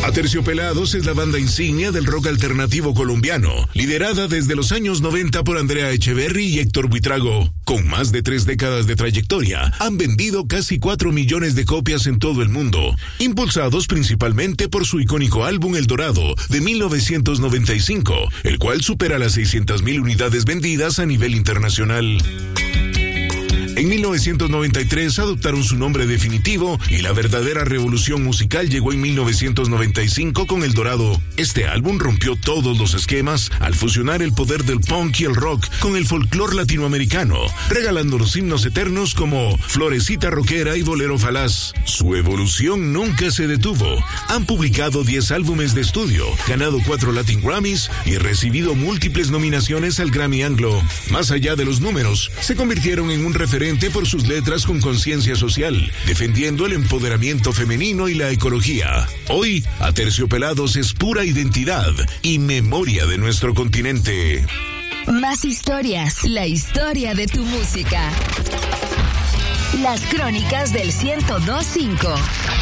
Aterciopelados es la banda insignia del rock alternativo colombiano, liderada desde los años 90 por Andrea Echeverry y Héctor Buitrago. Con más de 3 décadas de trayectoria, han vendido casi 4 millones de copias en todo el mundo, impulsados principalmente por su icónico álbum El Dorado, de 1995, el cual supera las 600,000 unidades vendidas a nivel internacional. En 1993 adoptaron su nombre definitivo y la verdadera revolución musical llegó en 1995 con El Dorado. Este álbum rompió todos los esquemas al fusionar el poder del punk y el rock con el folclore latinoamericano, regalándonos himnos eternos como Florecita Rockera y Bolero Falaz. Su evolución nunca se detuvo. Han publicado 10 álbumes de estudio, ganado 4 Latin Grammys y recibido múltiples nominaciones al Grammy Anglo. Más allá de los números, se convirtieron en un referente por sus letras con conciencia social, defendiendo el empoderamiento femenino y la ecología. Hoy, Aterciopelados es pura identidad y memoria de nuestro continente. Más historias, la historia de tu música. Las crónicas del 102.5. 102.5.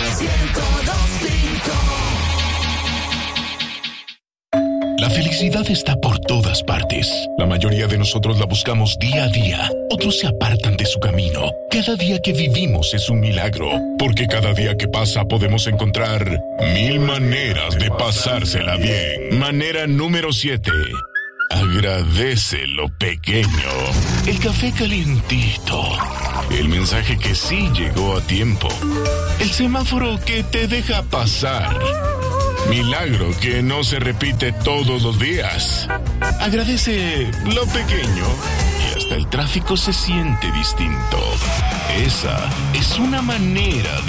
La felicidad está por todas partes. La mayoría de nosotros la buscamos día a día. Otros se apartan de su camino. Cada día que vivimos es un milagro, porque cada día que pasa podemos encontrar 1000 maneras de pasársela bien. Manera número 7. Agradece lo pequeño. El café calientito. El mensaje que sí llegó a tiempo. El semáforo que te deja pasar. Milagro que no se repite todos los días. Agradece lo pequeño y hasta el tráfico se siente distinto. Esa es una manera